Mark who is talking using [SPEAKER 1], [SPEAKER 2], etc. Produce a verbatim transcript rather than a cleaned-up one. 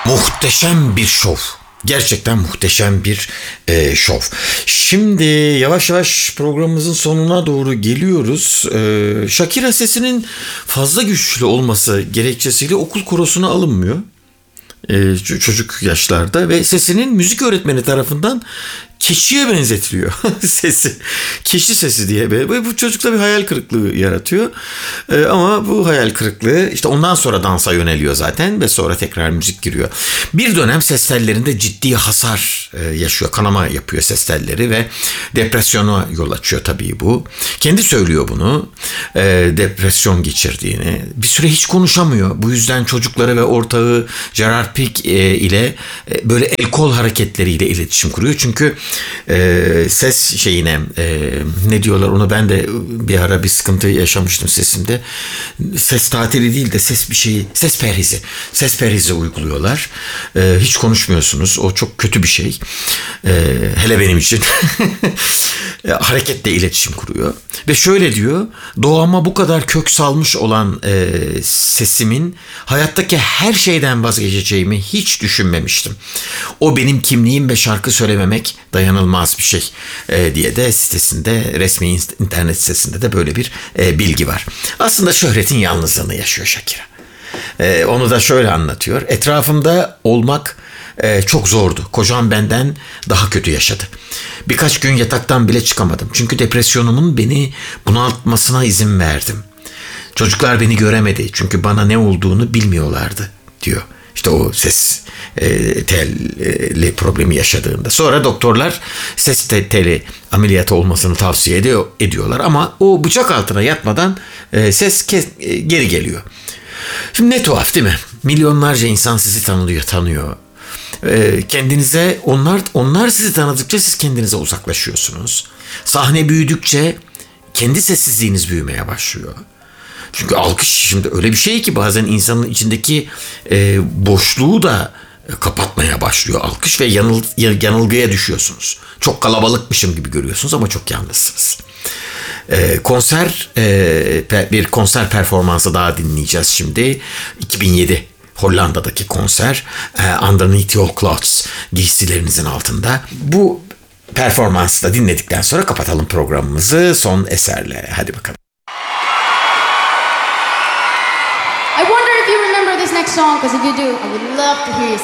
[SPEAKER 1] Muhteşem bir şov. Gerçekten muhteşem bir e, şov. Şimdi yavaş yavaş programımızın sonuna doğru geliyoruz. E, Shakira sesinin fazla güçlü olması gerekçesiyle okul korosuna alınmıyor. E, çocuk yaşlarda ve sesinin müzik öğretmeni tarafından keçiye benzetiliyor sesi. Keçi sesi diye. Ve bu çocukta bir hayal kırıklığı yaratıyor. Ee, ama bu hayal kırıklığı işte ondan sonra dansa yöneliyor zaten ve sonra tekrar müzik giriyor. Bir dönem ses tellerinde ciddi hasar e, yaşıyor. Kanama yapıyor ses telleri ve depresyona yol açıyor tabii bu. Kendi söylüyor bunu. E, depresyon geçirdiğini. Bir süre hiç konuşamıyor. Bu yüzden çocukları ve ortağı Gerard Pique e, ile e, böyle el kol hareketleriyle iletişim kuruyor. Çünkü e, ses şeyine e, ne diyorlar ona, ben de bir ara bir sıkıntı yaşamıştım sesimde. Ses tatili değil de ses bir şeyi, ses perhizi. Ses perhizi uyguluyorlar. E, hiç konuşmuyorsunuz. O çok kötü bir şey. E, hele benim için. Hareketle iletişim kuruyor. Ve şöyle diyor: doğama bu kadar kök salmış olan e, sesimin hayattaki her şeyden vazgeçeceğimi hiç düşünmemiştim. O benim kimliğim ve şarkı söylememek dayanılmaz bir şey e, diye de sitesinde, resmi internet sitesinde de böyle bir e, bilgi var. Aslında şöhretin yalnızlığını yaşıyor Shakira. E, onu da şöyle anlatıyor: etrafımda olmak e, çok zordu. Kocam benden daha kötü yaşadı. Birkaç gün yataktan bile çıkamadım. Çünkü depresyonumun beni bunaltmasına izin verdim. Çocuklar beni göremedi. Çünkü bana ne olduğunu bilmiyorlardı diyor. İşte o ses e, telli problemi yaşadığında. Sonra doktorlar ses teli ameliyatı olmasını tavsiye ediyor, ediyorlar. Ama o bıçak altına yatmadan e, ses kes, e, geri geliyor. Şimdi ne tuhaf değil mi? Milyonlarca insan sizi tanıyor, tanıyor. Kendinize onlar onlar sizi tanıdıkça siz kendinize uzaklaşıyorsunuz. Sahne büyüdükçe kendi sessizliğiniz büyümeye başlıyor. Çünkü alkış şimdi öyle bir şey ki bazen insanın içindeki e, boşluğu da kapatmaya başlıyor alkış ve yanıl, yanılgıya düşüyorsunuz. Çok kalabalıkmışım gibi görüyorsunuz ama çok yalnızsınız. E, konser e, bir konser performansı daha dinleyeceğiz şimdi. iki bin yedi Hollanda'daki konser, Underneath Your Clothes, giysilerinizin altında. Bu performansı da dinledikten sonra kapatalım programımızı son eserle. Hadi bakalım.
[SPEAKER 2] I wonder if you remember this next song, because if you do, I would love to hear you